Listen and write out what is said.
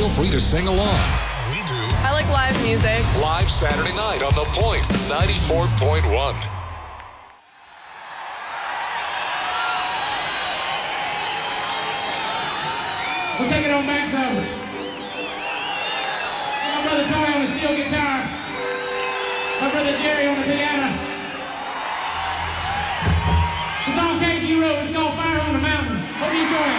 Feel free to sing along. We do. I like live music. Live Saturday night on The Point, 94.1. We'll take it on back some. My brother Tony on the steel guitar. My brother Jerry on the piano. The song KG wrote is called Fire on the Mountain. Hope you enjoy it.